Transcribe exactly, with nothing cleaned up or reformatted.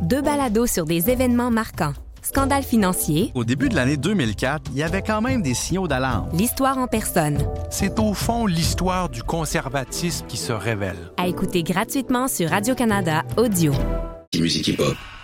Deux balados sur des événements marquants. Scandale financier. Au début de l'année deux mille quatre, il y avait quand même des signaux d'alarme. L'histoire en personne. C'est au fond l'histoire du conservatisme qui se révèle. À écouter gratuitement sur Radio-Canada Audio. Musique hip-hop.